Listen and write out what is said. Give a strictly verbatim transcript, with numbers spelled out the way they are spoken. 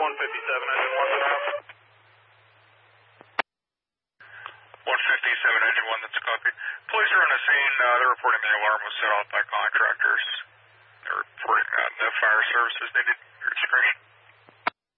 one fifty-seven, engine one, and off. one fifty-seven, engine one, that's a copy. Police are on the scene. Uh, they're reporting the alarm was set off by contractors. They're reporting uh, the fire services needed